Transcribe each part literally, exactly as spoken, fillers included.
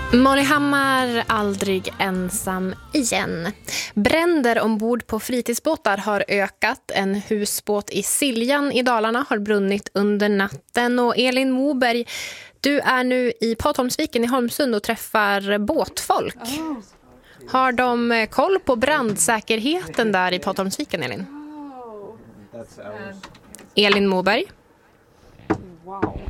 Molly Hammar, aldrig ensam igen. Bränder ombord på fritidsbåtar har ökat. En husbåt i Siljan i Dalarna har brunnit under natten. Och Elin Moberg, du är nu i Patholmsviken i Holmsund och träffar båtfolk. Har de koll på brandsäkerheten där i Patholmsviken, Elin? Elin Moberg. Wow.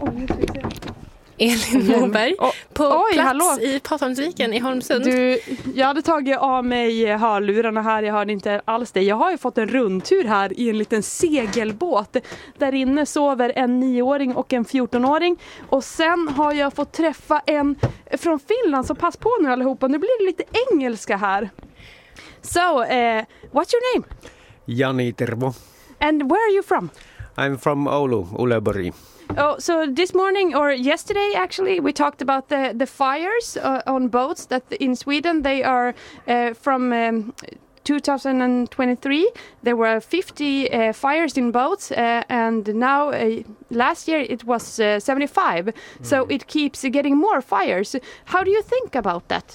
Elin Moberg oh, på oj, plats hallå. i Patholmsviken i Holmsund. Du, jag hade tagit av mig hörlurarna här, jag hörde inte alls det. Jag har ju fått en rundtur här i en liten segelbåt. Där inne sover en nioåring och en fjortonåring. Och sen har jag fått träffa en från Finland, så pass på nu allihopa. Nu blir det lite engelska här. So, uh, what's your name? Jani Tervo. And where are you from? I'm from Oulu, Uleåborg. Oh, so this morning or yesterday, actually, we talked about the the fires uh, on boats that in Sweden they are uh, from um, two thousand twenty-three. There were fifty uh, fires in boats, uh, and now uh, last year it was uh, seventy-five. Mm. So it keeps getting more fires. How do you think about that?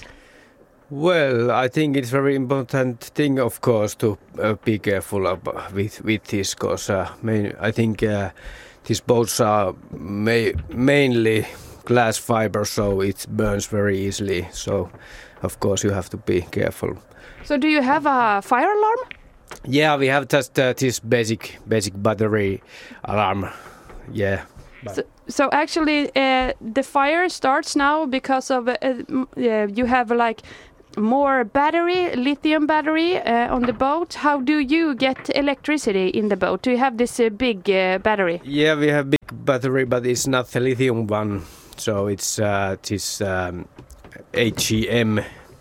Well, I think it's very important thing, of course, to uh, be careful ab- with with this, because uh, main, I think uh, these boats are ma- mainly glass fiber, so it burns very easily. So, of course, you have to be careful. So, do you have a fire alarm? Yeah, we have just uh, this basic basic battery alarm. Yeah. So, so actually, uh, the fire starts now because of uh, uh, you have like more battery, lithium battery uh, on the boat. How do you get electricity in the boat? Do you have this uh, big uh, battery? Yeah, we have big battery, but it's not the lithium one. So it's uh, this um, H E M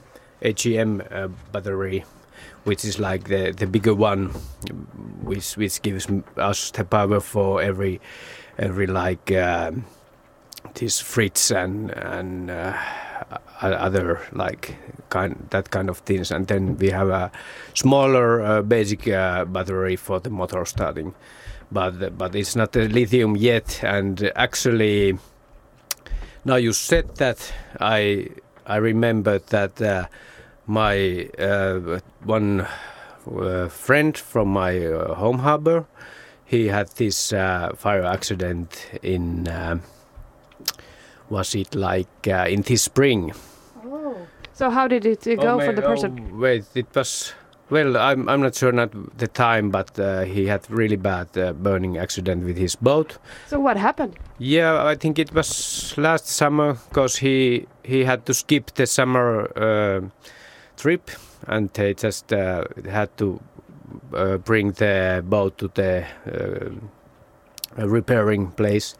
H E M uh, battery, which is like the, the bigger one, which which gives us the power for every every like uh, this fridge and and uh, other like kind that kind of things. And then we have a smaller uh, basic uh, battery for the motor starting, but but it's not a lithium yet. And actually, now you said that, I I remember that uh, my uh, one uh, friend from my uh, home harbor, he had this uh, fire accident in uh, was it like uh, in this spring. Oh. So how did it uh, go oh, for the person? Oh, wait, it was, well, I'm I'm not sure not the time, but uh, he had really bad uh, burning accident with his boat. So what happened? Yeah, I think it was last summer, because he he had to skip the summer uh, trip, and they just uh, had to uh, bring the boat to the uh, repairing place.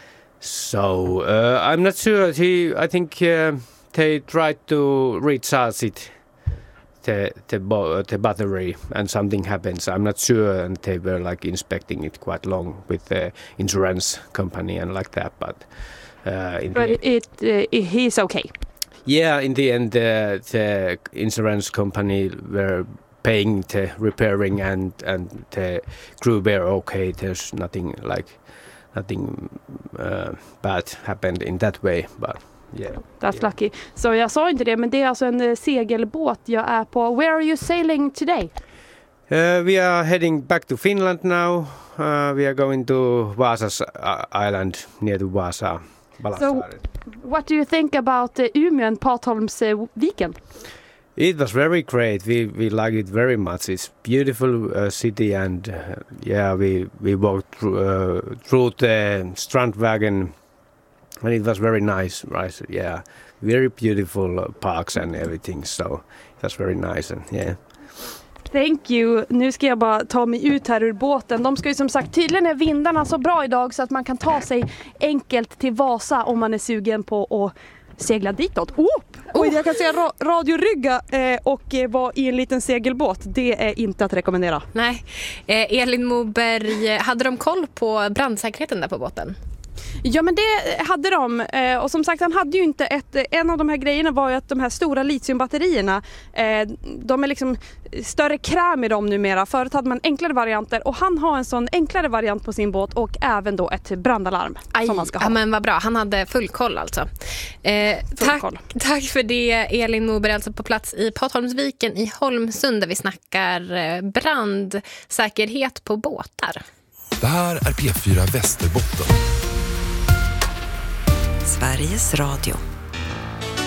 So uh, I'm not sure. He, I think uh, they tried to recharge it, the the, bo- the battery, and something happens. I'm not sure, and they were like inspecting it quite long with the insurance company and like that. But uh, in but the, it, uh, it he's okay. Yeah, in the end, uh, the insurance company were paying the repairing, and and the crew were okay. There's nothing like. Nothing uh, bad happened in that way, but yeah. That's yeah. lucky. Så jag sa inte det, men det är alltså en segelbåt jag är på. Where are you sailing today? Uh, we are heading back to Finland now. Uh, we are going to Vasa's uh, island near to Vasa. So, what do you think about uh, Umeå and Patholmsviken? It was very great. We we like it very much. It's beautiful uh, city, and uh, yeah, we we walked through, uh, through the Strandvägen, and it was very nice. Right? Yeah, very beautiful uh, parks and everything. So it was very nice, and yeah. Thank you. Nu ska jag bara ta mig ut här ur båten. De ska ju som sagt, tydligen är vindarna så bra idag så att man kan ta sig enkelt till Vasa om man är sugen på att segla ditåt. Oh! Och jag kan säga ra- radiorygga eh, och eh, vara i en liten segelbåt. Det är inte att rekommendera. Nej. Eh, Elin Moberg, hade de koll på brandsäkerheten där på båten? Ja, men det hade de. Eh, och som sagt, han hade ju inte ett... En av de här grejerna var ju att de här stora litiumbatterierna, eh, de är liksom större kräm i dem numera. Förut hade man enklare varianter och han har en sån enklare variant på sin båt och även då ett brandalarm Aj, som man ska ha. Ja, men vad bra. Han hade full koll alltså. Eh, full tack, koll. Tack för det, Elin Moberg, alltså på plats i Patholmsviken i Holmsund där vi snackar brandsäkerhet på båtar. Det här är P fyra Västerbotten. Sveriges Radio.